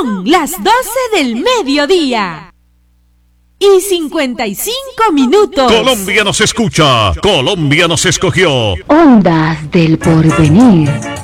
Son las 12 del mediodía. Y 55 minutos. Colombia nos escucha. Colombia nos escogió. Ondas del Porvenir.